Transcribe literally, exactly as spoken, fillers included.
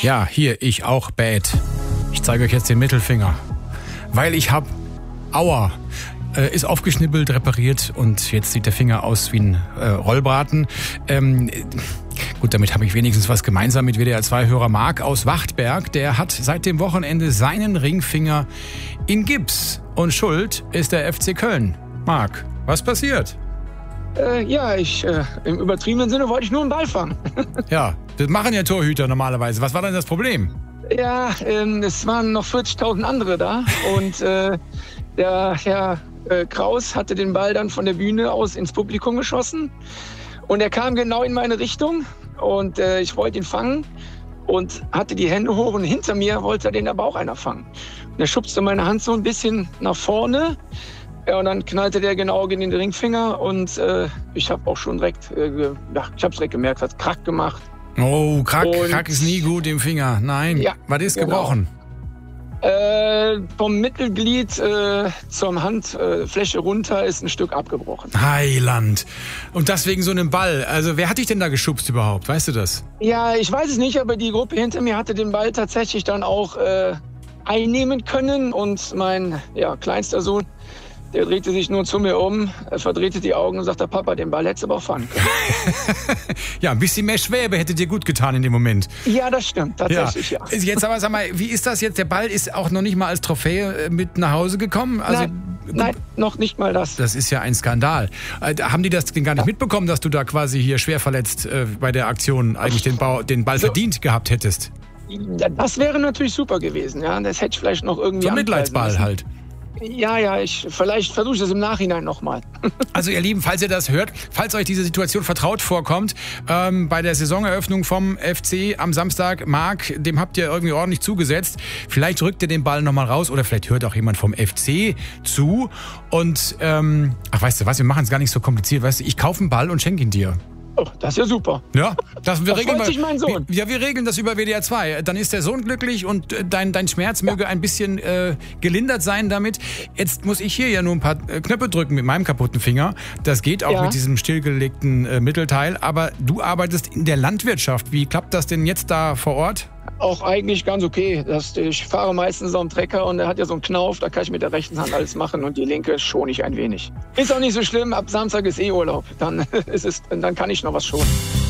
Ja, hier, ich auch bad. Ich zeige euch jetzt den Mittelfinger. Weil ich hab, aua, äh, ist aufgeschnippelt, repariert und jetzt sieht der Finger aus wie ein äh, Rollbraten. Ähm, gut, damit habe ich wenigstens was gemeinsam mit W D R zwei Hörer Marc aus Wachtberg. Der hat seit dem Wochenende seinen Ringfinger in Gips. Und schuld ist der F C Köln. Marc, was passiert? Äh, ja, ich, äh, im übertriebenen Sinne wollte ich nur einen Ball fangen. Ja, das machen ja Torhüter normalerweise. Was war denn das Problem? Ja, ähm, es waren noch vierzigtausend andere da und äh, der Herr äh, Kraus hatte den Ball dann von der Bühne aus ins Publikum geschossen und er kam genau in meine Richtung und äh, ich wollte ihn fangen und hatte die Hände hoch und hinter mir wollte den aber auch einer fangen. Und er schubste meine Hand so ein bisschen nach vorne. Ja, und dann knallte der genau gegen den Ringfinger und äh, ich habe auch schon direkt, äh, ja, ich habe direkt gemerkt, hat Krack gemacht. Oh, Krack, und, Krack ist nie gut im Finger. Nein, ja, was ist genau. gebrochen? Äh, vom Mittelglied äh, zur Handfläche äh, runter ist ein Stück abgebrochen. Heiland. Und das wegen so einem Ball. Also wer hat dich denn da geschubst überhaupt? Weißt du das? Ja, ich weiß es nicht, aber die Gruppe hinter mir hatte den Ball tatsächlich dann auch äh, einnehmen können und mein ja, kleinster Sohn, der drehte sich nur zu mir um, verdrehte die Augen und sagte, Papa, den Ball hättest du aber auch fangen können. Ja, ein bisschen mehr Schwäbe hätte dir gut getan in dem Moment. Ja, das stimmt, tatsächlich, ja. ja. Jetzt aber, sag mal, wie ist das jetzt? Der Ball ist auch noch nicht mal als Trophäe mit nach Hause gekommen? Also, nein, nein, noch nicht mal das. Das ist ja ein Skandal. Äh, haben die das denn gar nicht ja. mitbekommen, dass du da quasi hier schwer verletzt äh, bei der Aktion eigentlich den, Bau, den Ball so. verdient gehabt hättest? Das wäre natürlich super gewesen, ja. Das hätte ich vielleicht noch irgendwie... So ein Mitleidsball halt. Ja, ja, ich, vielleicht versuche ich das im Nachhinein nochmal. Also ihr Lieben, falls ihr das hört, falls euch diese Situation vertraut vorkommt, ähm, bei der Saisoneröffnung vom F C am Samstag, Marc, dem habt ihr irgendwie ordentlich zugesetzt. Vielleicht rückt ihr den Ball nochmal raus oder vielleicht hört auch jemand vom F C zu. Und, ähm, ach weißt du was, wir machen es gar nicht so kompliziert. Weißt du, ich kaufe einen Ball und schenke ihn dir. Oh, das ist ja super. Ja, das, wir da regeln freut sich mein Sohn. Wir, ja, wir regeln das über W D R zwei. Dann ist der Sohn glücklich und dein, dein Schmerz möge ein bisschen äh, gelindert sein damit. Jetzt muss ich hier ja nur ein paar Knöpfe drücken mit meinem kaputten Finger. Das geht auch ja. mit diesem stillgelegten äh, Mittelteil. Aber du arbeitest in der Landwirtschaft. Wie klappt das denn jetzt da vor Ort? Auch eigentlich ganz okay. Das, ich fahre meistens auf dem Trecker und der hat ja so einen Knauf, da kann ich mit der rechten Hand alles machen und die linke schone ich ein wenig. Ist auch nicht so schlimm, ab Samstag ist eh Urlaub, dann, ist es, dann kann ich noch was schonen.